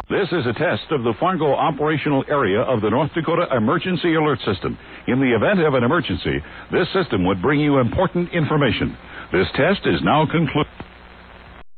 This is a test of the Fargo operational area of the North Dakota Emergency Alert System. In the event of an emergency, this system would bring you important information. This test is now concluded.